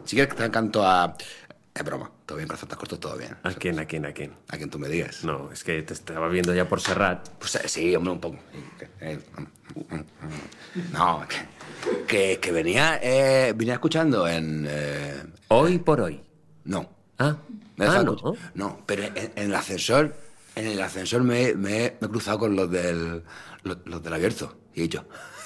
Si quieres te canto a... Es broma, todo bien, con acentos cortos, todo bien. ¿A quién? A quien tú me digas. No, es que te estaba viendo ya por Serrat. Pues sí, hombre, un poco. No, que venía escuchando en... Hoy por hoy. No. Ah, No. No, pero en el ascensor me he cruzado con los del abierto. Y he dicho...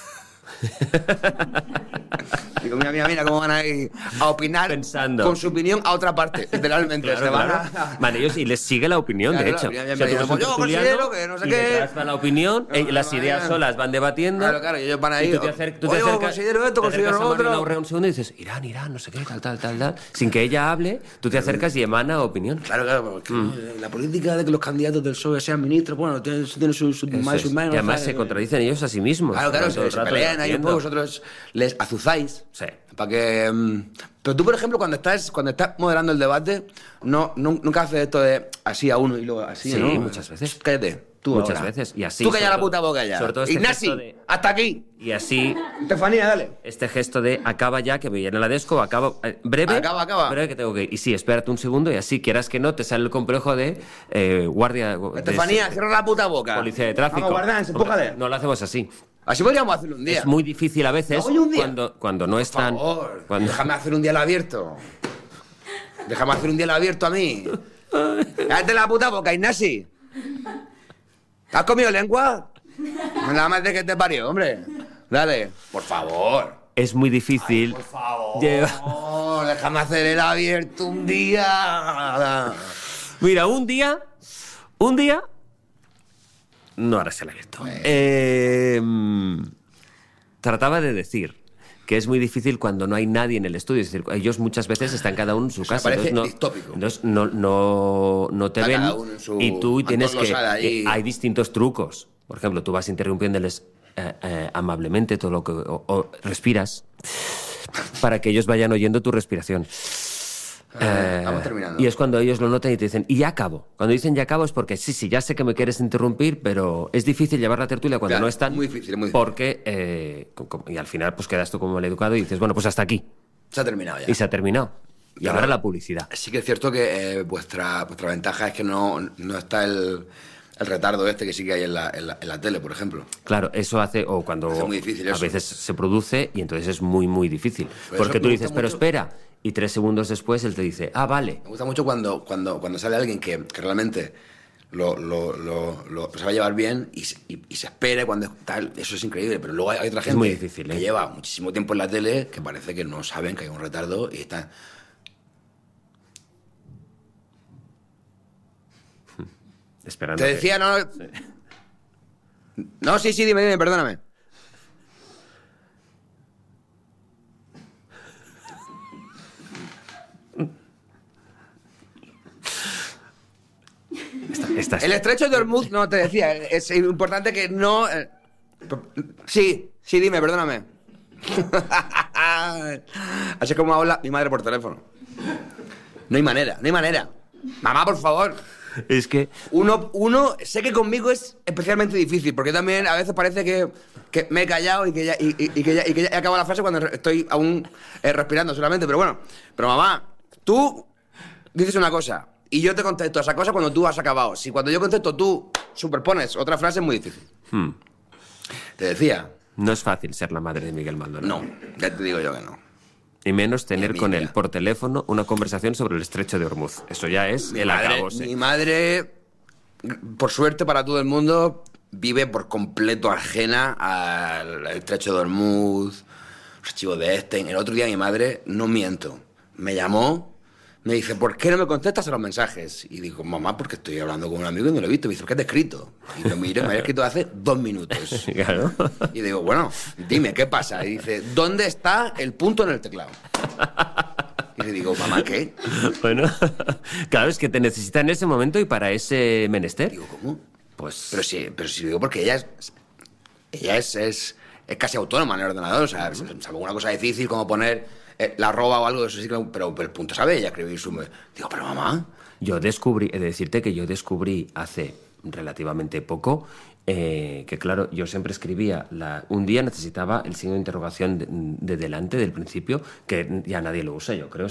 Digo, mira, cómo van a ir a opinar pensando con su opinión a otra parte, literalmente. Claro. Vale, ellos y les sigue la opinión, Claro, de hecho. claro, yo considero que no sé y qué. detrás va la opinión, las ideas solas van debatiendo. Claro, y ellos van ahí. Y tú te acercas, considero esto, considero lo otro. Un segundo y dices, Irán, no sé qué, tal. Sin que ella hable, tú te acercas y emana opinión. Claro, porque la política de que los candidatos del PSOE sean ministros, bueno, tiene sus más y sus menos. Y además se contradicen ellos a sí mismos. Claro, se pelean ahí un poco, vosotros les azuzáis. Sí. Para que... Pero tú, por ejemplo, cuando estás moderando el debate, nunca haces esto de así a uno y luego así, sí, ¿no? muchas veces. Cállate, tú muchas ahora. veces. Y así. Tú calla la puta boca ya. Sobre todo Ignasi, hasta aquí. Y así... Estefanía, dale. Este gesto de acaba ya, que me viene la desco, acaba... breve. Acaba. Breve que tengo que ir. Y sí, espérate un segundo y así, quieras que no, te sale el complejo de guardia... Estefanía, cierra la puta boca. Policía de tráfico. Vamos, guardan, empújale. No lo hacemos así. Así podríamos hacerlo un día. Es muy difícil a veces cuando no están... Por favor, déjame hacer un día al abierto. Déjame hacer un día al abierto a mí. Cállate la puta boca, Ignasi. ¿Has comido lengua? Nada más de que te parió, hombre. Dale, por favor. Es muy difícil. Ay, por favor, déjame hacer el abierto un día. Mira, un día... No harás el abierto. Trataba de decir que es muy difícil cuando no hay nadie en el estudio. Es decir, ellos muchas veces están cada uno en su casa. Parece distópico. Entonces no te ven y tú tienes que... Hay distintos trucos. Por ejemplo, tú vas interrumpiéndoles amablemente todo lo que... o respiras para que ellos vayan oyendo tu respiración. Vamos terminando. Y es cuando ellos lo notan y te dicen, y ya acabo. Cuando dicen ya acabo es porque sí, ya sé que me quieres interrumpir, pero es difícil llevar la tertulia cuando no están. Muy difícil. Porque, y al final, pues quedas tú como el educado y dices, bueno, pues hasta aquí. Se ha terminado ya. Y se ha terminado. Y ahora la publicidad. Sí que es cierto que vuestra ventaja es que no está el retardo que sí que hay en la tele, por ejemplo. Claro, eso hace, o cuando muy difícil a eso. veces se produce y entonces es muy, muy difícil. Pues porque tú dices, pero mucho. espera, y 3 segundos después él te dice, vale. Me gusta mucho cuando sale alguien que realmente lo se va a llevar bien y se espera cuando tal. Eso es increíble, pero luego hay otra gente muy difícil, que lleva muchísimo tiempo en la tele que parece que no saben que hay un retardo y están... Esperando. Te decía, no... Sí. No, sí, dime, perdóname. El estrecho de Hormuz, no, te decía, es importante que no... Sí, dime, perdóname. Así es como habla mi madre por teléfono. No hay manera. Mamá, por favor. Es que... Uno, sé que conmigo es especialmente difícil, porque también a veces parece que me he callado y que ya he acabado la frase cuando estoy aún respirando solamente, pero mamá, tú dices una cosa y yo te contesto esa cosa cuando tú has acabado. Si cuando yo contesto tú superpones otra frase es muy difícil. Te decía... No es fácil ser la madre de Miguel Maldonado. No, ya te digo yo que no. Y menos tener con él por teléfono una conversación sobre el estrecho de Hormuz. Eso ya es el acabose. Mi madre, por suerte para todo el mundo, vive por completo ajena al estrecho de Hormuz, archivo de Epstein. El otro día mi madre, no miento, me llamó, me dice, ¿por qué no me contestas a los mensajes? Y digo, mamá, porque estoy hablando con un amigo y no lo he visto. Me dice, ¿por qué te he escrito? Y yo miro, me había escrito hace 2 minutos. Claro. Y digo, bueno, dime, ¿qué pasa? Y dice, ¿dónde está el punto en el teclado? Y le digo, mamá, ¿qué? Bueno, claro, es que te necesita en ese momento y para ese menester. Digo, ¿cómo? Pues... Pero sí digo, porque ella es casi autónoma en el ordenador. O sea, salvo una cosa difícil como poner la arroba o algo de eso, sí, pero el punto sabe ella escribir su... Digo, pero mamá... He de decirte que yo descubrí hace relativamente poco que, claro, yo siempre escribía... Un día necesitaba el signo de interrogación de delante, del principio, que ya nadie lo usa, yo creo.